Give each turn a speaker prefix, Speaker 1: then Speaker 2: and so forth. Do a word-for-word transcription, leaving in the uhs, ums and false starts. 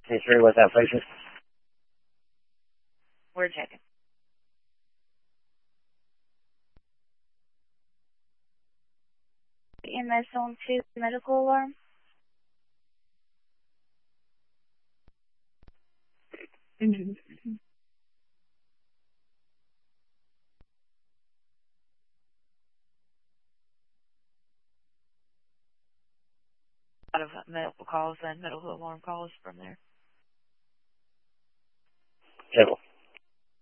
Speaker 1: History, what's that, please?
Speaker 2: We're checking. E M S on two medical alarm. Mm-hmm. Out of medical calls and medical alarm calls from there.
Speaker 1: Table.